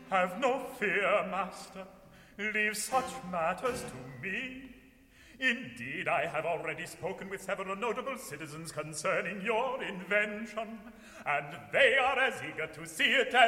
Have no fear, master. Leave such matters to me. Indeed, I have already spoken with several notable citizens concerning your invention, and they are as eager to see it as